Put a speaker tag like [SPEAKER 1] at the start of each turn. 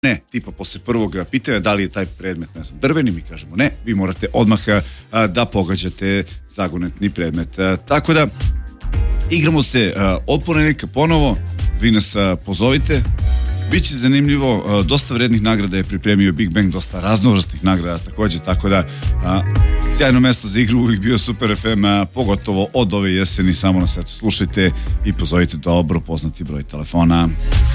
[SPEAKER 1] Ne, tipa posle prvog pitanja da li je taj predmet, ne znam, drveni, mi kažemo ne, vi morate odmah da pogađate zagonetni predmet. Tako da igramo se od ponedeljka ponovo, vi nas pozovite. Biće zanimljivo, dosta vrednih nagrada je pripremio Big Bang, dosta raznovrstnih nagrada takođe, tako da sjajno mesto za igru uvijek bio Super FM, pogotovo od ove jeseni, samo nas eto slušajte i pozovite dobro poznati broj telefona.